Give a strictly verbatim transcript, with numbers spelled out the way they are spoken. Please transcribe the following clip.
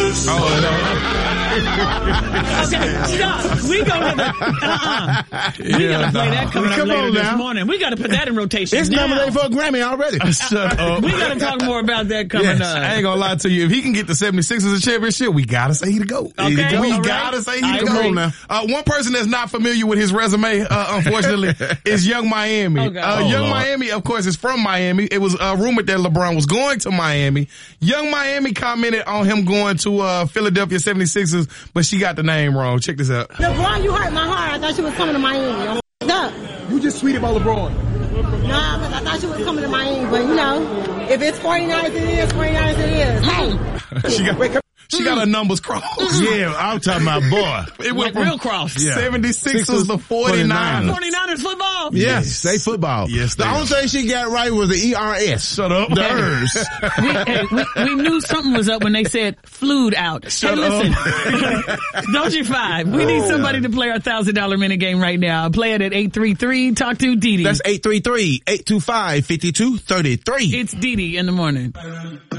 Oh, no. Okay, stop. We gonna, uh-uh. We Yeah, gotta play no. that coming Come up later on this now. morning. We gotta put that in rotation It's now. nominated for a Grammy already. Shut up. We gotta talk more about that coming Yes, up. I ain't gonna lie to you. If he can get the seventy-sixers a championship, we gotta say he the GOAT. Okay, we all right. gotta say he I the agree. GOAT. Now, uh, one person that's not familiar with his resume, uh, unfortunately, is Young Miami. Okay. Uh, Oh, Young Lord. Miami, of course, is from Miami. It was uh, rumored that LeBron was going to Miami. Young Miami commented on him going to uh, Philadelphia seventy-sixers, but she got the name wrong. Check this out. LeBron, you hurt my heart. I thought you was coming to Miami. I'm up. You just tweeted about LeBron. Nah, because I thought you was coming to Miami. But, you know, if it's forty-niners, it is. forty-niners, it is. Hey. she got, Wait, come- she got her numbers crossed. Yeah, I'm talking about boy. It Like went real from cross. Yeah. seventy-sixers to forty-niners. forty-niners football? Yes, say football. Yes, the they only are. thing she got right was the E R S. Shut up. The ers. we, hey, we, we knew something was up when they said flued out. Shut hey, listen. Don't you five. We need somebody to play our one thousand dollars minute game right now. Play it at eight three three. Talk to Dee Dee. That's eight three three, eight two five, five two three three. It's Dee Dee in the morning.